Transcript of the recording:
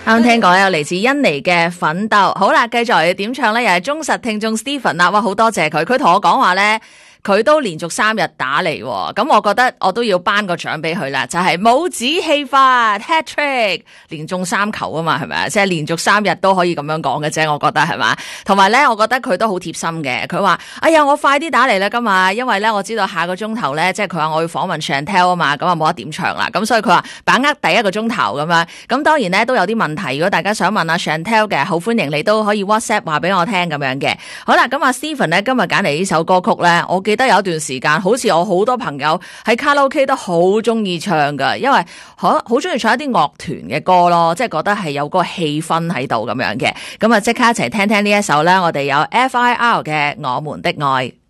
啱聽講有嚟自印尼嘅奮鬥。好啦，繼續嚟點唱咧，又係忠實聽眾 Stephen 啦，哇，好多謝佢，佢同我講話咧，佢都連續3日打嚟，咁我覺得我都要頒個獎俾佢啦，就係帽子戲法 hat trick， 連中3球啊嘛，係咪啊？即係連續3日都可以咁樣講嘅啫，我覺得係嘛。同埋咧，我覺得佢都好貼心嘅。佢話：哎呀，我快啲打嚟啦今日，因為咧我知道下個鐘頭咧，即係佢話我要訪問 Chantel 啊嘛，咁啊冇得點唱啦。咁所以佢話把握第1個鐘頭咁樣。咁當然咧都有啲問題，如果大家想問阿 Chantel 嘅，好歡迎你都可以 WhatsApp 話俾我聽咁樣嘅。好啦，咁阿 Stephen 咧今日揀嚟呢首歌曲咧，我記得有一段時間，好似我好多朋友喺卡拉 OK 都好中意唱噶，因為好中意唱一啲樂團嘅歌咯，即係覺得係有個氣氛喺度咁樣嘅。咁啊，即刻一齊聽聽呢一首咧，我哋有 FIR 嘅《我們的愛》。